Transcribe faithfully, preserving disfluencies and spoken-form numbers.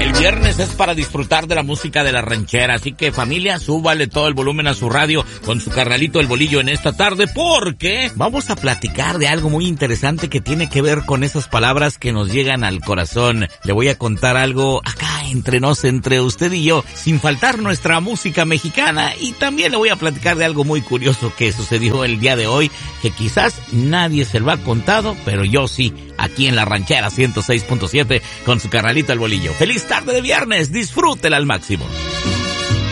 El viernes es para disfrutar de la música de la ranchera, así que familia, súbale todo el volumen a su radio con su carnalito El Bolillo en esta tarde, porque vamos a platicar de algo muy interesante que tiene que ver con esas palabras que nos llegan al corazón. Le voy a contar algo acá entre nos, entre usted y yo, sin faltar nuestra música mexicana, y también le voy a platicar de algo muy curioso que sucedió el día de hoy, que quizás nadie se lo ha contado, pero yo sí, aquí en la ranchera ciento seis punto siete con su carnalito El Bolillo. ¡Feliz tarde de viernes! ¡Disfrútela al máximo!